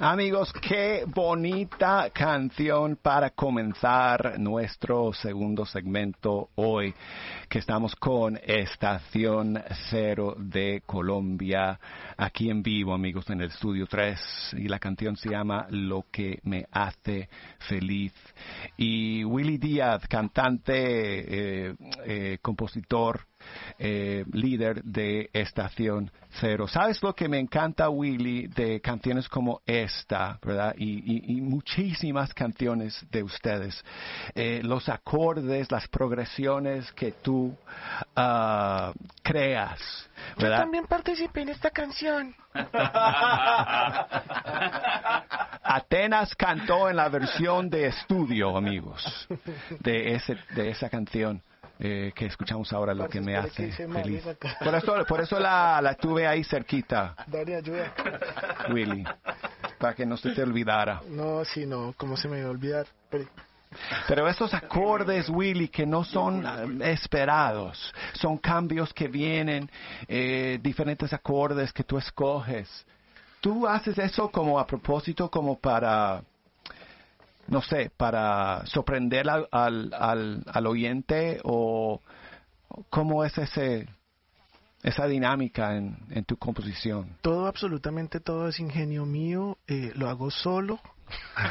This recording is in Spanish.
Amigos, qué bonita canción para comenzar nuestro segundo segmento hoy, que estamos con Estación Cero de Colombia, aquí en vivo, amigos, en el Estudio 3, y la canción se llama Lo que me hace feliz. Y Willy Díaz, cantante, compositor, líder de Estación Cero. ¿Sabes lo que me encanta, Willy, de canciones como esta, verdad? Y muchísimas canciones de ustedes. Los acordes, las progresiones que tú creas, ¿verdad? Yo también participé en esta canción. Atenas cantó en la versión de estudio, amigos, de esa canción. Que escuchamos ahora, Lo que me hace feliz. Por eso la tuve ahí cerquita. Dale, ayuda. Willy, para que no se te olvidara. No, sí, no, ¿cómo se me iba a olvidar? Pero esos acordes, Willy, que no son esperados, son cambios que vienen, diferentes acordes que tú escoges. ¿Tú haces eso como a propósito, como para, no sé, para sorprender al oyente, o cómo es esa dinámica en tu composición? Todo, absolutamente todo es ingenio mío, lo hago solo.